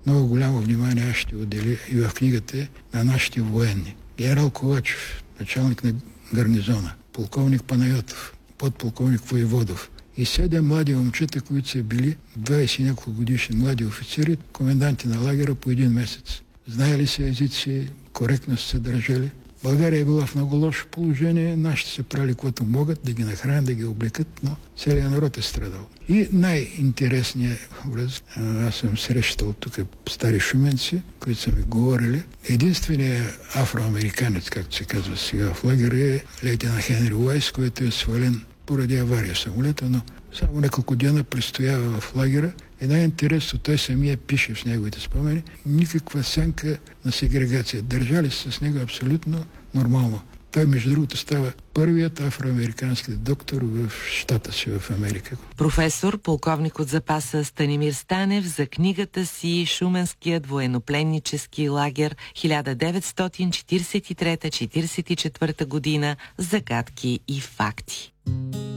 много голямо внимание аз ще отделя и в книгата на нашите военни. Генерал Ковачев, началник на гарнизона, полковник Панайотов, подполковник Воеводов и 7 млади момчета, които са били 20 и няколко годишни млади офицери, коменданти на лагера по 1 месец. Знаели се езици, коректно са се държали. България е била в много лошо положение, нашите се правили каквото могат, да ги нахранят, да ги облекат, но целият народ е страдал. И най-интересният образ, аз съм срещал тук стари шуменци, които са ми говорили. Единственият афроамериканец, както се казва сега в лагера, е лейтенант Хенри Уайс, който е свален поради авария самолета, но само няколко дена престоява в лагера. И най-интересно, той самия пише в неговите спомени, никаква сянка на сегрегация. Държали се с него абсолютно нормално. Той, между другото, става първият афроамерикански доктор в щата си в Америка. Професор, полковник от запаса Станимир Станев за книгата си «Шуменският военнопленнически лагер 1943-44 година. Загадки и факти».